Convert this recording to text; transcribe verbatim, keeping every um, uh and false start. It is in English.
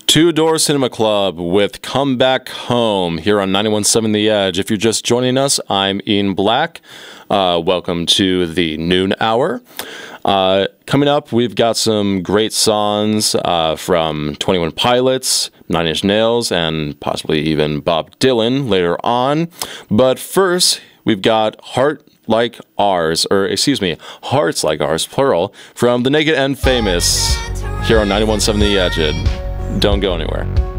Two Door Cinema Club with Come Back Home here on ninety-one point seven The Edge. If you're just joining us, I'm Ian Black. Uh, welcome to the noon hour. Uh, coming up, we've got some great songs uh, from twenty-one Pilots, Nine Inch Nails, and possibly even Bob Dylan later on. But first, we've got Heart Like Ours, or excuse me, Hearts Like Ours, plural, from The Naked and Famous here on ninety-one point seven The Edge. Don't go anywhere.